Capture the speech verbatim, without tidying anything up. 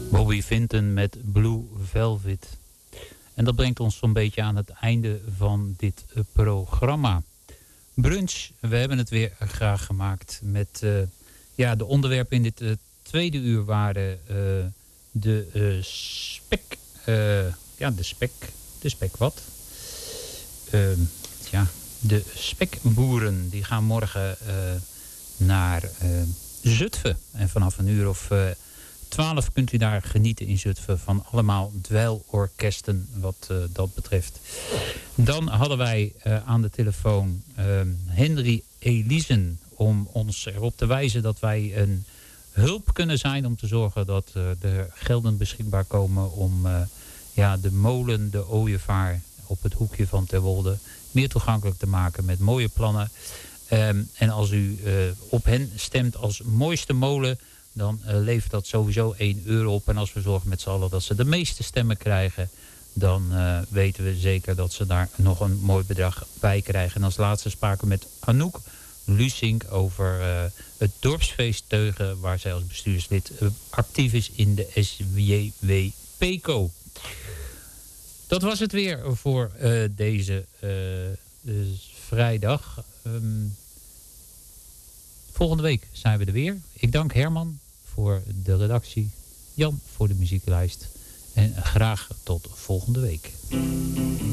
Bobby Vinton met Blue Velvet. En dat brengt ons zo'n beetje aan het einde van dit uh, programma. Brunch, we hebben het weer graag gemaakt. Met uh, ja, de onderwerpen in dit uh, tweede uur waren uh, de uh, spek. Uh, ja, de spek. De spek wat? Uh, ja, de spekboeren. Die gaan morgen uh, naar uh, Zutphen. En vanaf een uur of uh, twaalf kunt u daar genieten in Zutphen van allemaal dweilorkesten wat uh, dat betreft. Dan hadden wij uh, aan de telefoon uh, Henry Elizen om ons erop te wijzen dat wij een hulp kunnen zijn om te zorgen dat uh, er gelden beschikbaar komen om uh, ja, de molen, de ooievaar op het hoekje van Terwolde meer toegankelijk te maken met mooie plannen. Um, en als u uh, op hen stemt als mooiste molen, dan uh, levert dat sowieso één euro op. En als we zorgen met z'n allen dat ze de meeste stemmen krijgen, dan uh, weten we zeker dat ze daar nog een mooi bedrag bij krijgen. En als laatste spraken we met Anouk Lusink over uh, het dorpsfeest Teugen, waar zij als bestuurslid uh, actief is in de S J W PECO. Dat was het weer voor uh, deze uh, dus vrijdag. Um, volgende week zijn we er weer. Ik dank Herman voor de redactie, Jan voor de muzieklijst. En graag tot volgende week.